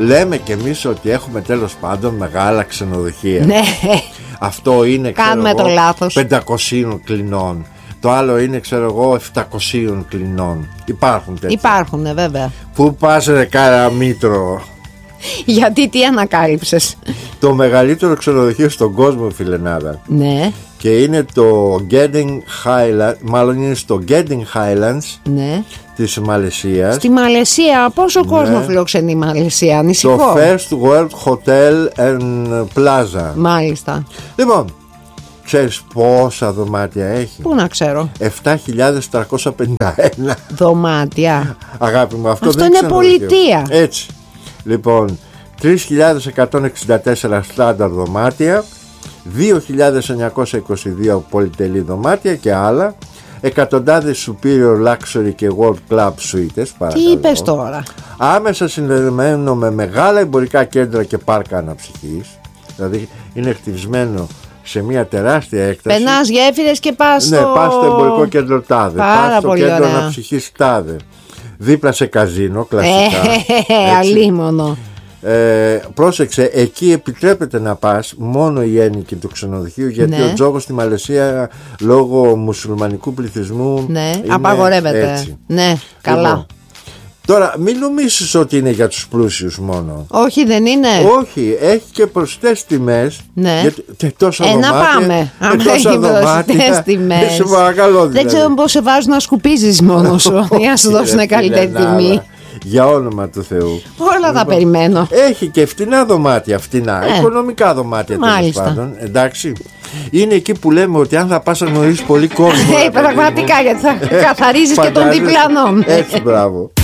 λέμε κι εμείς ότι έχουμε τέλος πάντων μεγάλα ξενοδοχεία. Ναι. Αυτό είναι, κάνουμε το λάθος, 500 κλινών. Το άλλο είναι, ξέρω εγώ, 700 κλινών. Υπάρχουν τέτοια. Υπάρχουν, βέβαια. Πού πας ρε Καραμήτρο? Γιατί τι ανακάλυψες? Το μεγαλύτερο ξενοδοχείο στον κόσμο, φιλενάδα. Ναι. Και είναι το Genting Highlands. Μάλλον είναι στο Genting Highlands, ναι, της Μαλαισίας. Στη Μαλαισία, πόσο κόσμο φιλοξενεί η Μαλαισία? Ανησυχώ. Το First World Hotel and Plaza. Μάλιστα. Λοιπόν, ξέρεις πόσα δωμάτια έχει? Πού να ξέρω? 7.351 δωμάτια. Αγάπη μου, αυτό δεν είναι ξενοδοχείο. πολιτεία. Έτσι. Λοιπόν, 3.164 στάνταρ δωμάτια, 2.922 πολυτελή δωμάτια και άλλα, εκατοντάδες superior luxury και world club suites. Τι είπες τώρα? Άμεσα συνδεδεμένο με μεγάλα εμπορικά κέντρα και πάρκα αναψυχής. Δηλαδή είναι χτισμένο σε μια τεράστια έκταση. Περνάς γέφυρες και πας ναι, πας στο εμπορικό κέντρο τάδε, πας στο κέντρο αναψυχής τάδε, δίπλα σε καζίνο κλασικά. Αλίμονο. Πρόσεξε, εκεί επιτρέπεται να πας μόνο οι ένοικοι του ξενοδοχείου, γιατί ναι, ο τζόγος στη Μαλαισία λόγω μουσουλμανικού πληθυσμού, ναι, απαγορεύεται. Έτσι. Ναι, καλά. Λοιπόν, τώρα μην νομίσεις ότι είναι για τους πλούσιους μόνο. Όχι, δεν είναι. Όχι, έχει και προσιτές τιμές. Ναι. Γιατί τόσα δωμάτια, να πάμε. Αν τόσα έχει προσιτές τιμές. Σε παρακαλώ, δηλαδή. Δεν ξέρω πώς σε βάζουν να σκουπίζεις μόνος σου για να σου δώσουν καλύτερη τιμή. Για όνομα του Θεού. Όλα τα περιμένω. Έχει και φτηνά δωμάτια, οικονομικά δωμάτια τέλος πάντων. Εντάξει. Είναι εκεί που λέμε ότι αν θα πας να γνωρίσεις πολύ κόσμο. Πραγματικά, γιατί θα καθαρίζεις και τον διπλανό. Έτσι, μπράβο.